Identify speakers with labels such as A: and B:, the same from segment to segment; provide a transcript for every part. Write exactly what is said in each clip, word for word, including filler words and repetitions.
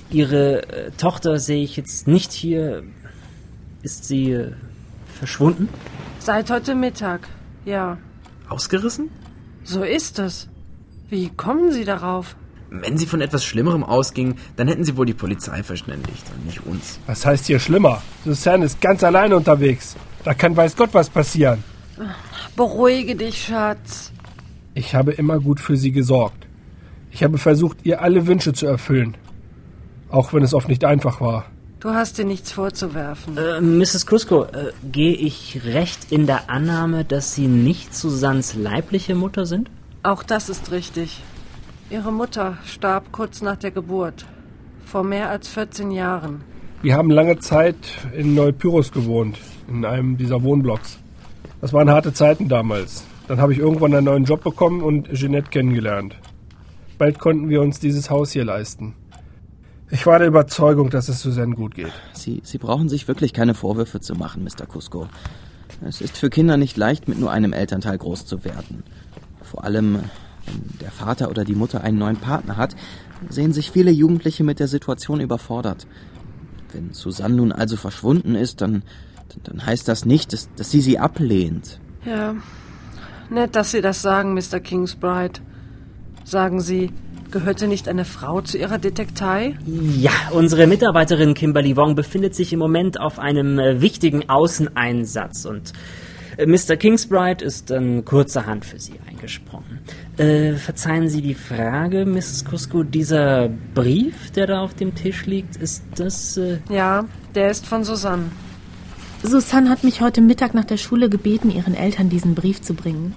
A: Ihre äh, Tochter sehe ich jetzt nicht hier. Ist sie äh, verschwunden?
B: Seit heute Mittag, ja.
C: Ausgerissen?
B: So ist es. Wie kommen Sie darauf?
C: Wenn sie von etwas Schlimmerem ausging, dann hätten sie wohl die Polizei verständigt und nicht uns.
D: Was heißt hier schlimmer? Susanne ist ganz alleine unterwegs. Da kann weiß Gott was passieren.
B: Beruhige dich, Schatz.
D: Ich habe immer gut für sie gesorgt. Ich habe versucht, ihr alle Wünsche zu erfüllen. Auch wenn es oft nicht einfach war.
B: Du hast dir nichts vorzuwerfen.
A: Äh, Misses Cusco, äh, gehe ich recht in der Annahme, dass Sie nicht Susannes leibliche Mutter sind?
B: Auch das ist richtig. Ihre Mutter starb kurz nach der Geburt. Vor mehr als vierzehn Jahren.
D: Wir haben lange Zeit in Neupyrus gewohnt, in einem dieser Wohnblocks. Das waren harte Zeiten damals. Dann habe ich irgendwann einen neuen Job bekommen und Jeanette kennengelernt. Bald konnten wir uns dieses Haus hier leisten. Ich war der Überzeugung, dass es Susanne gut geht.
E: Sie, Sie brauchen sich wirklich keine Vorwürfe zu machen, Mister Cusco. Es ist für Kinder nicht leicht, mit nur einem Elternteil groß zu werden. Vor allem, wenn der Vater oder die Mutter einen neuen Partner hat, sehen sich viele Jugendliche mit der Situation überfordert. Wenn Susanne nun also verschwunden ist, dann, dann heißt das nicht, dass, dass sie sie ablehnt.
B: Ja, nett, dass Sie das sagen, Mister Kingsbride. Sagen Sie, gehörte nicht eine Frau zu Ihrer Detektei?
A: Ja, unsere Mitarbeiterin Kimberly Wong befindet sich im Moment auf einem äh, wichtigen Außeneinsatz und äh, Mister Kingsbride ist dann kurzerhand für Sie eingesprungen. Äh, verzeihen Sie die Frage, Misses Cusco, dieser Brief, der da auf dem Tisch liegt, ist das... Äh
B: Ja, der ist von Susanne.
F: Susanne hat mich heute Mittag nach der Schule gebeten, ihren Eltern diesen Brief zu bringen.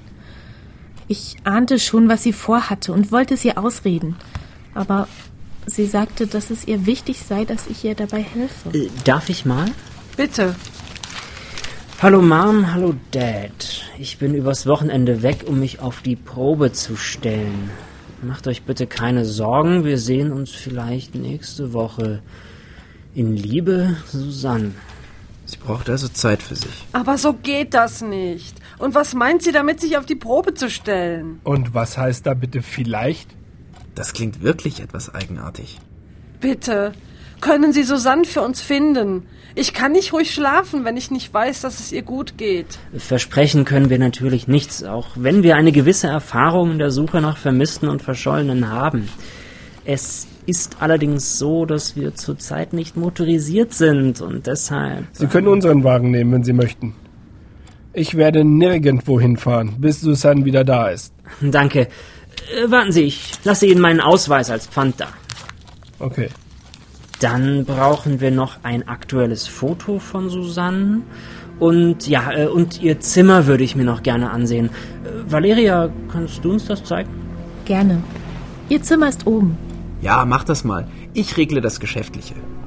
F: Ich ahnte schon, was sie vorhatte und wollte es ihr ausreden. Aber sie sagte, dass es ihr wichtig sei, dass ich ihr dabei helfe.
A: Äh, darf ich mal?
B: Bitte.
A: Hallo Mom, hallo Dad. Ich bin übers Wochenende weg, um mich auf die Probe zu stellen. Macht euch bitte keine Sorgen, wir sehen uns vielleicht nächste Woche. In Liebe, Susanne.
C: Sie braucht also Zeit für sich.
B: Aber so geht das nicht. Und was meint sie damit, sich auf die Probe zu stellen?
D: Und was heißt da bitte vielleicht?
C: Das klingt wirklich etwas eigenartig.
B: Bitte, können Sie Susanne für uns finden? Ich kann nicht ruhig schlafen, wenn ich nicht weiß, dass es ihr gut geht.
A: Versprechen können wir natürlich nichts, auch wenn wir eine gewisse Erfahrung in der Suche nach Vermissten und Verschollenen haben. Es ist allerdings so, dass wir zurzeit nicht motorisiert sind und deshalb...
D: Sie können unseren Wagen nehmen, wenn Sie möchten. Ich werde nirgendwo hinfahren, bis Susanne wieder da ist.
A: Danke. Äh, warten Sie, ich lasse Ihnen meinen Ausweis als Pfand da.
D: Okay.
A: Dann brauchen wir noch ein aktuelles Foto von Susanne. Und ja, äh, und ihr Zimmer würde ich mir noch gerne ansehen. Äh, Valeria, kannst du uns das zeigen?
F: Gerne. Ihr Zimmer ist oben.
C: Ja, mach das mal. Ich regle das Geschäftliche.